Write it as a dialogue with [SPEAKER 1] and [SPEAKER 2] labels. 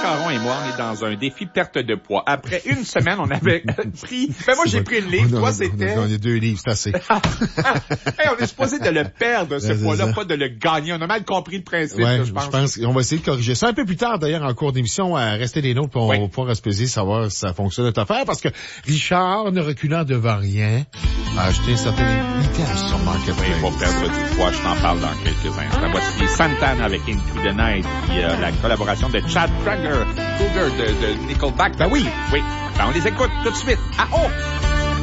[SPEAKER 1] Caron et moi, on est dans un défi perte de poids. Après une semaine, on avait pris... Ben moi, j'ai pris une livre. Toi, c'était...
[SPEAKER 2] On a 2 livres, c'est assez.
[SPEAKER 1] Hey, on est supposé de le perdre, ce poids-là, pas de le gagner. On a mal compris le principe,
[SPEAKER 2] ouais,
[SPEAKER 1] je pense.
[SPEAKER 2] Je pense qu'on va essayer de corriger ça un peu plus tard, d'ailleurs, en cours d'émission, à rester des nôtres, pour on va pouvoir se peser, savoir si ça fonctionne notre affaire, parce que Richard, ne reculant devant rien, a acheté une certaine vitesse sur Marketplace.
[SPEAKER 1] Oui, pour perdre du poids, je t'en parle dans quelques instants. Voici Santana avec Into the Night, puis la collaboration de Chad Kroeger de Nickelback. Ben oui, ben on les écoute tout de suite. Ah oh!